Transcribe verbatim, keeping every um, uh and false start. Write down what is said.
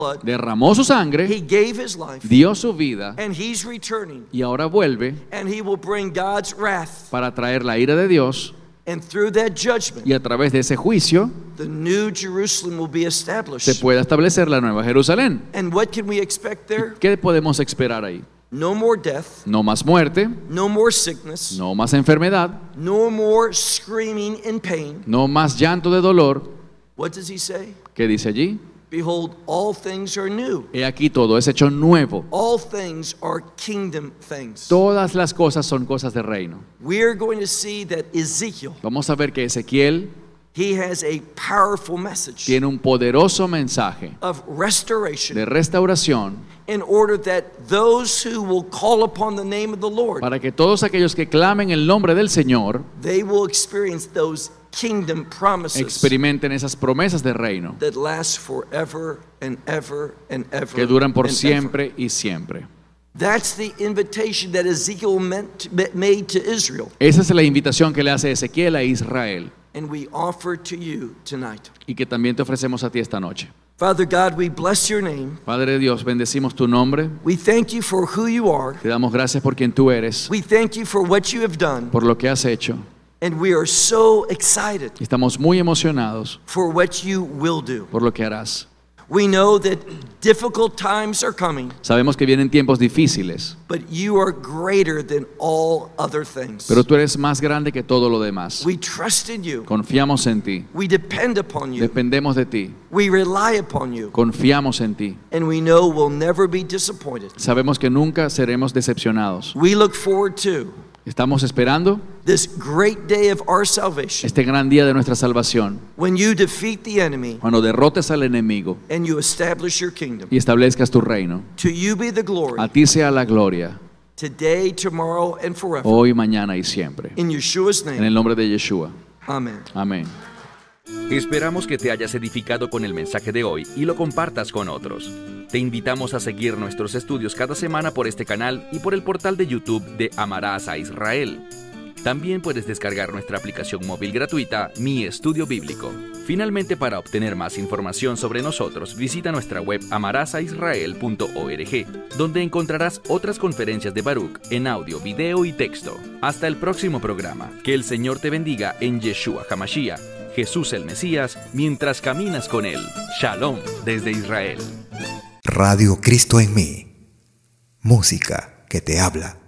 derramó su sangre, He gave his life, dio su vida and he's returning, y ahora vuelve and he will bring God's wrath. para traer la ira de Dios, And through that judgment, y a través de ese juicio the new Jerusalem will be se established. puede establecer la nueva Jerusalén. And what can we expect there? ¿Qué podemos esperar ahí? No more death, No más muerte, no more sickness, no más enfermedad, no more screaming in pain. no más llanto de dolor. What does he say? ¿Qué dice allí? Behold, all things are new. He aquí todo es hecho nuevo. All things are kingdom things. Todas las cosas son cosas de reino. We are going to see that Ezekiel, Vamos a ver que Ezequiel he has a powerful message tiene un poderoso mensaje of restoration de restauración in order that those who will call upon the name of the Lord, para que todos aquellos que clamen el nombre del Señor they will experience those kingdom promises experimenten esas promesas de reino that last forever and ever and ever que duran por and siempre ever. y siempre. That's the invitation that Ezekiel meant, made to Israel, Esa es la invitación que le hace Ezequiel a Israel and we offer to you tonight. y que también te ofrecemos a ti esta noche. Father God, we bless your name. Padre Dios, bendecimos tu nombre. We thank you for who you are. Te damos gracias por quien tú eres, We thank you for what you have done. por lo que has hecho. And we are so excited Y estamos muy emocionados for what you will do. por lo que harás. We know that difficult times are coming, Sabemos que vienen tiempos difíciles, but you are greater than all other things. pero tú eres más grande que todo lo demás. We trust in you. Confiamos en ti, We depend upon you. dependemos de ti, We rely upon you. confiamos en ti. And we know we'll never be disappointed. Sabemos que nunca seremos decepcionados. We look forward to Estamos esperando this great day of our salvation, este gran día de nuestra salvación, when you defeat the enemy cuando derrotes al enemigo and you establish your kingdom. y establezcas tu reino. To you be the glory, A ti sea la gloria, today, tomorrow, and forever. hoy, mañana y siempre. In Yeshua's En name, el nombre de Yeshua. amen. Amén. Esperamos que te hayas edificado con el mensaje de hoy y lo compartas con otros. Te invitamos a seguir nuestros estudios cada semana por este canal y por el portal de YouTube de Amarás a Israel. También puedes descargar nuestra aplicación móvil gratuita, Mi Estudio Bíblico. Finalmente, para obtener más información sobre nosotros, visita nuestra web amarás a israel punto org, donde encontrarás otras conferencias de Baruch en audio, video y texto. Hasta el próximo programa. Que el Señor te bendiga en Yeshua HaMashiach, Jesús el Mesías, mientras caminas con Él. Shalom desde Israel. Radio Cristo en mí. Música que te habla.